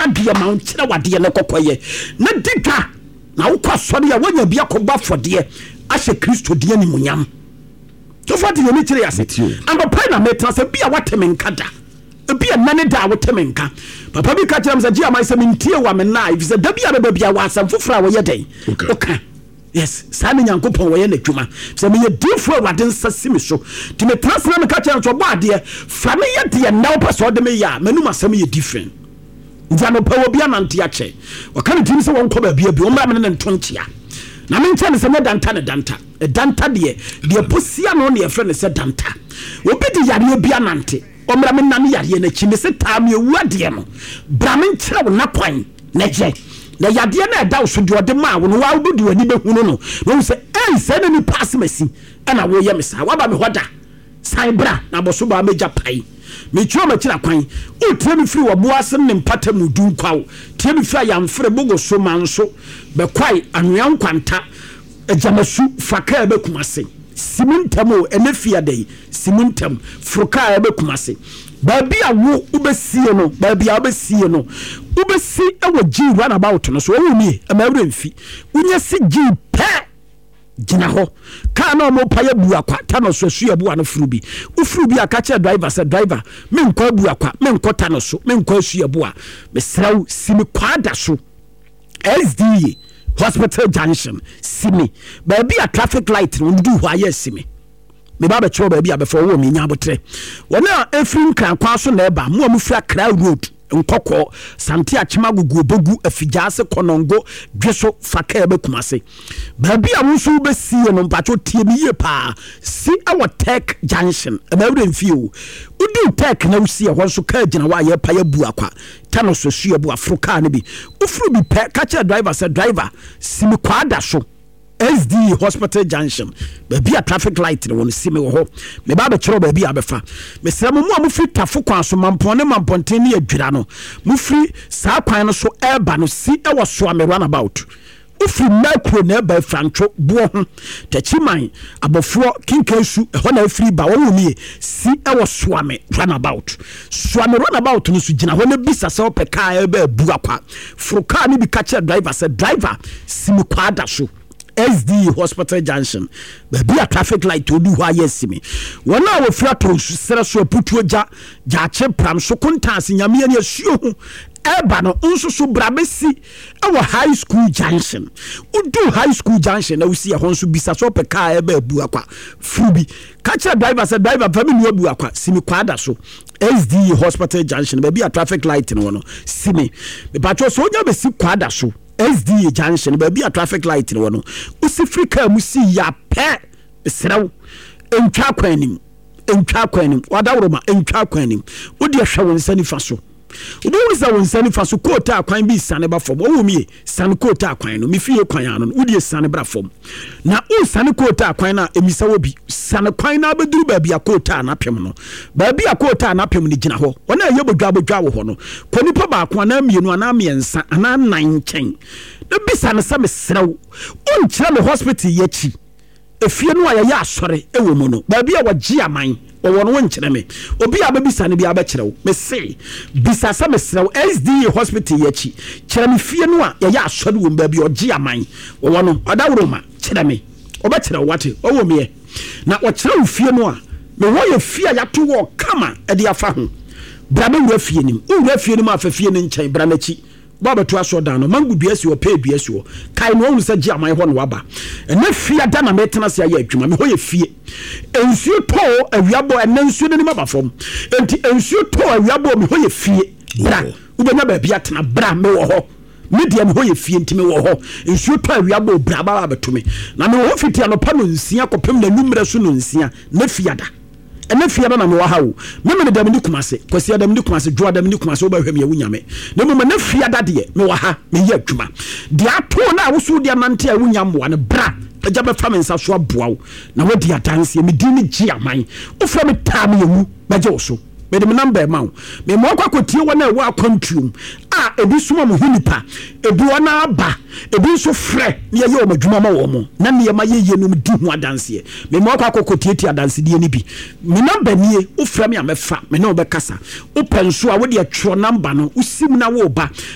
adie ma nkyere wade ne kokoye na dika na wokɔ sɔre ya wonya bia kɔba fɔde ahye Kristo die ni munyam to fɔde ne kyere yase and the na metra sɛ bia wateme nkada bia nane da wateme nka papa bi ka kyerɛ m sɛ gye ama sɛ mentie wa me na if sɛ da bia beba bia wa asam foforo a wɔyɛ den okay yes saa ne Nyankopɔn wɔyɛ na dwuma sɛ me yɛ difo awade nsa simi so ti me transfer me ka kyerɛ so bɔ ade fa me yɛ de na wo pɛ so de me ya manum asɛm yɛ different nzano pa wo bia nante akyɛ wɔka ne tim sɛ wɔn kɔ ba bia bi wɔn me ne ntontia na me nkyɛ ne sɛ me danta ne danta de posia no ne yɛfrɛ ne sɛ danta obi de yare bia nante ɔmra me nane yare na chi me sɛ taa me ewu ade no bra me nkyerɛ wo na kwan na gye na yade na ɛda wo so de ɔde ma wo no wa wo de wani behunu no wo sɛ sɛ na ni pass masi ana wo yɛ me saa wa ba me hoda sai bra na boso ba meja pai me twɔ ma kira kwan o tie me firi wo boasem ne mpata mu dun kwawo tie me firi ayamfre bogo so manso be kwai anwea nkwanta agyamasu faka be kumase simuntam o enefia dai simuntam fruka be kumase baabi a wo ubesie no baabi a ubesie no ubesi ewo gi run about no so wo mi amawre mfi unya si gi pe gina ho ka na mo pa ya bu akwa ta no so asu ya bu ano furu bi ufuru bi aka che driver say driver me nkwa bu akwa me nkota no so me nkwa asu ya bu a me sraw simi kwada so SDA hospital junction simi baabi a traffic light no ndu ho aye simi me ba be cho baabi a be fo wo me nya botre wona efrim kran kwa so na eba mo amufra kra road nkokɔ santi achima gugu bogu afijase konongo dweso faka be kumase baabi a wonso be sie no mpacho tie mi ye pa si our tech junction abawre mfie o udi tech na usie ho so ka gina wa ye pa ya bu akwa tano so sue bu afroka ne bi ufuru bi pe ka che driver say driver simi kwada so SDA hospital junction baabi a traffic light no won sime wo ho me ba be chiro baabi a be fa me sra mo mu firi tafo kwan so mampon ne mamponten ne adwira no mu firi saa kwan no so eba no si e wo so am run about ufiri macro na eba frantwo bo ho tachiman abofo kinkansu ho na afiri ba wo mi si e wo so am run about no so gina ho na bisa se opeka eba bu akwa fruka ne bi ka che driver se driver simi kwada so SDA hospital junction baabi a traffic light odu ho ayesimi wona wo fira to sere so aputuo ja pram so kontanse nyame ne asuo ho eba no nso so brabesi ewo high school junction udu high school junction na usi ya ho nso bisa so peka eba abu akwa frubi kacha driver say driver family abu akwa simi kwada so SDA hospital junction baabi a traffic light no simi me patro so onya be si kwada so SDA junction baabi a traffic light no no usifrika musi ya pe sraw entwa kwanim wadawroma entwa kwanim odi ahwa wonsani fa so odi wonsa wonsani fa so kota akwan bi sane ba fom wo mi sane kota akwan no mi fie kwan ano odi sane bra fom na o sane kota akwan na emisa wo bi sane kwan na abeduru baabi a kota na pem no baabi a kota na pem ni gina ho wona ye bodwa wo ho no konipa ba akwan na mienu ana miensa ana nan nkyɛn na bisa na sɛ mesraw on kyerɛ me hospital yachi efie no ayɛ asɔre ewo mu no baabi a wɔgye aman wɔwɔ no nkyerɛ me obi a babisa ne bi abɛkyerɛw me se bisa sɛ mesraw SDA hospital yachi kyerɛ me fie no a yɛ asɔre wɔ baabi ɔgye aman wɔwɔ no ɔdawroma kyerɛ me ɔbɛkyerɛw wate ɔwɔ me na wɔkyerɛw fie no a me wɔ yɛ fie a yato wɔ kama ɛde afa ho bra me wura fie nim wura fie nim afa fie ne nkyɛn bra n'akyi baba to aso da no mangu duasi o pe duasi o kai no onu se gi aman ho no waba ena fia da na metena se ya adwuma me ho ye fie ensuo to awiabo ena nsuo ne maba fom enti ensuo to awiabo me ho ye fie bra ubenya ba bia tena bra me wo ho media me ho ye fie enti me wo ho ensuo to awiabo bra ba betumi na me ho fiti anopa no nsia kopem na numre so no nsia na fiada ene fia na me wa ha wo me me dem ni kumase kwasi adam ni kumase jo adam ni kumase wo ba hwem ye wunyame na me na fia dade me wa ha me ye adwuma de ato na wo so de amante a wunyam wa ne bra agya be fa me nsa so aboa wo na wadi adanse me di ni gi aman wo fra me ta me wu ba je wo so me de me number ma wo me mo kwakotie wona wo akontuum a ebi suma mo hunipa ebi wona aba ebi so frɛ ne ye o madwuma ma wo mo na ne ma ye no di ho adanse me mo kwakotie ti adanse die ni bi me number nie wo fra me amefa me ne wo be kasa wo penso a wo de atwo number no wo sim na wo ba